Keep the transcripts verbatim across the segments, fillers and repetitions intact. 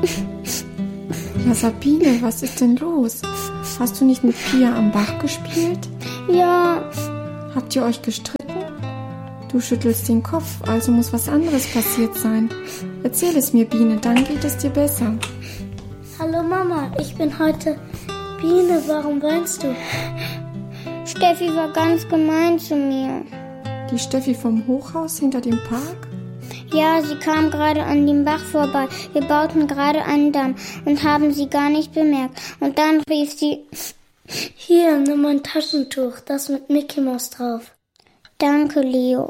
Ja, Sabine, was ist denn los? Hast du nicht mit Pia am Bach gespielt? Ja. Habt ihr euch gestritten? Du schüttelst den Kopf, also muss was anderes passiert sein. Erzähl es mir, Biene, dann geht es dir besser. Hallo Mama, ich bin heute... Biene, warum weinst du? Steffi war ganz gemein zu mir. Die Steffi vom Hochhaus hinter dem Park? Ja, sie kam gerade an dem Bach vorbei. Wir bauten gerade einen Damm und haben sie gar nicht bemerkt. Und dann rief sie... Hier, nimm mein Taschentuch, das mit Mickey Mouse drauf. Danke, Leo.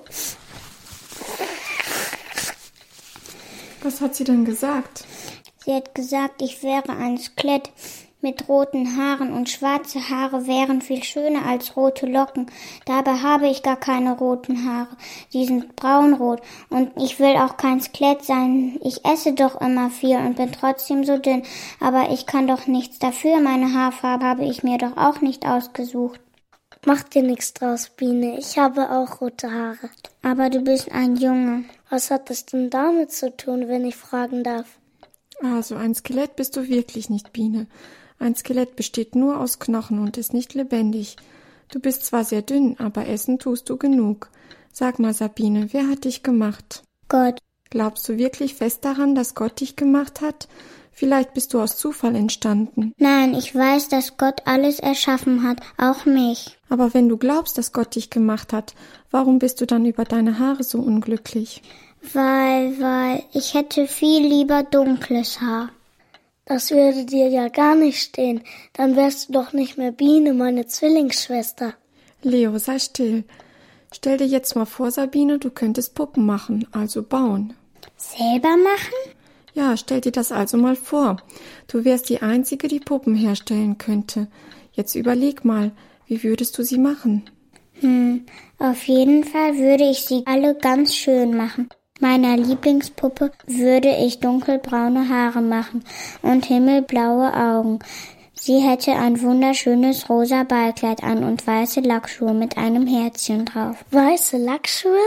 Was hat sie denn gesagt? Sie hat gesagt, ich wäre ein Skelett mit roten Haaren und schwarze Haare wären viel schöner als rote Locken. Dabei habe ich gar keine roten Haare. Sie sind braunrot und ich will auch kein Skelett sein. Ich esse doch immer viel und bin trotzdem so dünn. Aber ich kann doch nichts dafür. Meine Haarfarbe habe ich mir doch auch nicht ausgesucht. Mach dir nichts draus, Biene. Ich habe auch rote Haare. Aber du bist ein Junge. Was hat das denn damit zu tun, wenn ich fragen darf? Also ein Skelett bist du wirklich nicht, Biene. Ein Skelett besteht nur aus Knochen und ist nicht lebendig. Du bist zwar sehr dünn, aber essen tust du genug. Sag mal, Sabine, wer hat dich gemacht? Gott. Glaubst du wirklich fest daran, dass Gott dich gemacht hat? Vielleicht bist du aus Zufall entstanden. Nein, ich weiß, dass Gott alles erschaffen hat, auch mich. Aber wenn du glaubst, dass Gott dich gemacht hat, warum bist du dann über deine Haare so unglücklich? Weil, weil, ich hätte viel lieber dunkles Haar. Das würde dir ja gar nicht stehen. Dann wärst du doch nicht mehr Biene, meine Zwillingsschwester. Leo, sei still. Stell dir jetzt mal vor, Sabine, du könntest Puppen machen, also bauen. Selber machen? Ja, stell dir das also mal vor. Du wärst die Einzige, die Puppen herstellen könnte. Jetzt überleg mal, wie würdest du sie machen? Hm, auf jeden Fall würde ich sie alle ganz schön machen. Meiner Lieblingspuppe würde ich dunkelbraune Haare machen und himmelblaue Augen. Sie hätte ein wunderschönes rosa Ballkleid an und weiße Lackschuhe mit einem Herzchen drauf. Weiße Lackschuhe?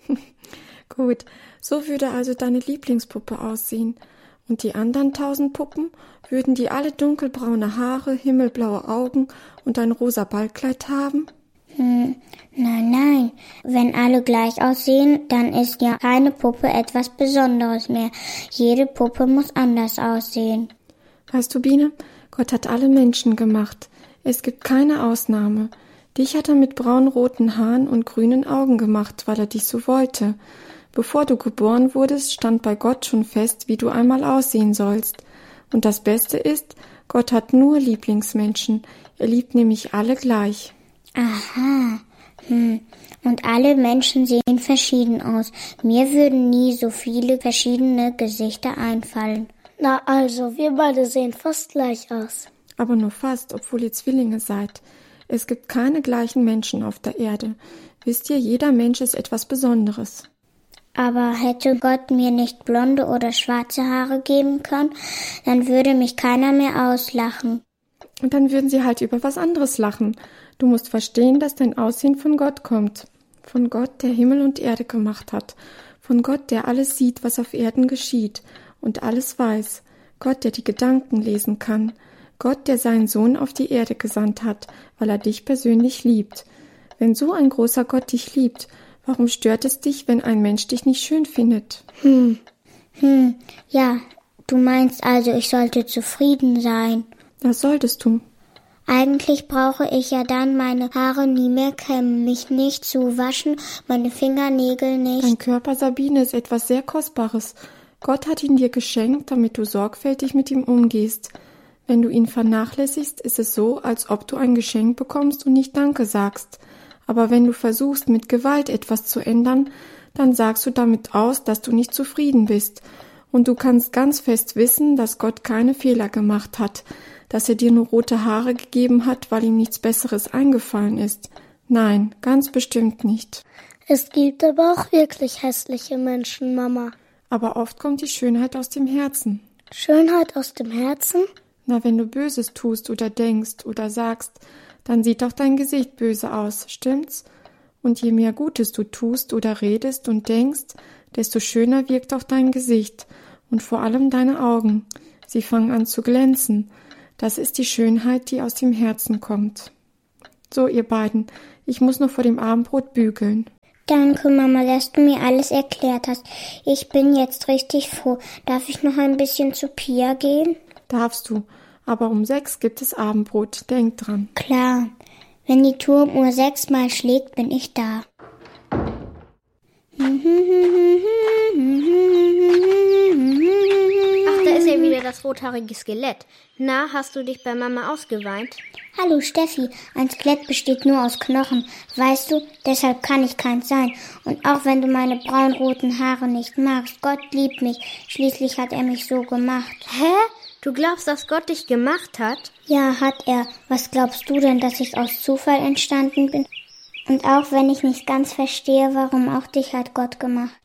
Gut, so würde also deine Lieblingspuppe aussehen. Und die anderen tausend Puppen, würden die alle dunkelbraune Haare, himmelblaue Augen und ein rosa Ballkleid haben? Hm, nein, nein. Wenn alle gleich aussehen, dann ist ja keine Puppe etwas Besonderes mehr. Jede Puppe muss anders aussehen. Weißt du, Biene, Gott hat alle Menschen gemacht. Es gibt keine Ausnahme. Dich hat er mit braun-roten Haaren und grünen Augen gemacht, weil er dich so wollte. Bevor du geboren wurdest, stand bei Gott schon fest, wie du einmal aussehen sollst. Und das Beste ist, Gott hat nur Lieblingsmenschen. Er liebt nämlich alle gleich. Aha, hm. Und alle Menschen sehen verschieden aus. Mir würden nie so viele verschiedene Gesichter einfallen. Na also, wir beide sehen fast gleich aus. Aber nur fast, obwohl ihr Zwillinge seid. Es gibt keine gleichen Menschen auf der Erde. Wisst ihr, jeder Mensch ist etwas Besonderes. Aber hätte Gott mir nicht blonde oder schwarze Haare geben können, dann würde mich keiner mehr auslachen. Und dann würden sie halt über was anderes lachen. Du musst verstehen, dass dein Aussehen von Gott kommt. Von Gott, der Himmel und Erde gemacht hat. Von Gott, der alles sieht, was auf Erden geschieht und alles weiß. Gott, der die Gedanken lesen kann. Gott, der seinen Sohn auf die Erde gesandt hat, weil er dich persönlich liebt. Wenn so ein großer Gott dich liebt, warum stört es dich, wenn ein Mensch dich nicht schön findet? Hm, hm, ja, du meinst also, ich sollte zufrieden sein. Das solltest du. Eigentlich brauche ich ja dann meine Haare nie mehr kämmen, mich nicht zu waschen, meine Fingernägel nicht. Dein Körper, Sabine, ist etwas sehr Kostbares. Gott hat ihn dir geschenkt, damit du sorgfältig mit ihm umgehst. Wenn du ihn vernachlässigst, ist es so, als ob du ein Geschenk bekommst und nicht Danke sagst. Aber wenn du versuchst, mit Gewalt etwas zu ändern, dann sagst du damit aus, dass du nicht zufrieden bist. Und du kannst ganz fest wissen, dass Gott keine Fehler gemacht hat, dass er dir nur rote Haare gegeben hat, weil ihm nichts Besseres eingefallen ist. Nein, ganz bestimmt nicht. Es gibt aber auch wirklich hässliche Menschen, Mama. Aber oft kommt die Schönheit aus dem Herzen. Schönheit aus dem Herzen? Na, wenn du Böses tust oder denkst oder sagst, dann sieht doch dein Gesicht böse aus, stimmt's? Und je mehr Gutes du tust oder redest und denkst, desto schöner wirkt auch dein Gesicht und vor allem deine Augen. Sie fangen an zu glänzen. Das ist die Schönheit, die aus dem Herzen kommt. So, ihr beiden, ich muss noch vor dem Abendbrot bügeln. Danke, Mama, dass du mir alles erklärt hast. Ich bin jetzt richtig froh. Darf ich noch ein bisschen zu Pia gehen? Darfst du, aber um sechs gibt es Abendbrot. Denk dran. Klar. Wenn die Turmuhr sechsmal schlägt, bin ich da. Ach, da ist ja wieder das rothaarige Skelett. Na, hast du dich bei Mama ausgeweint? Hallo Steffi, ein Skelett besteht nur aus Knochen. Weißt du, deshalb kann ich keins sein. Und auch wenn du meine braun-roten Haare nicht magst, Gott liebt mich. Schließlich hat er mich so gemacht. Hä? Du glaubst, dass Gott dich gemacht hat? Ja, hat er. Was glaubst du denn, dass ich aus Zufall entstanden bin? Und auch wenn ich nicht ganz verstehe, warum auch dich hat Gott gemacht.